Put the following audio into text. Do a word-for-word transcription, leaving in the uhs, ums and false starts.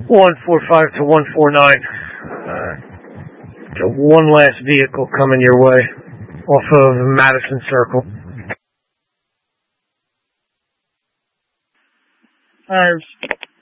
one four five to one four nine. Uh, so one last vehicle coming your way off of Madison Circle. Alright.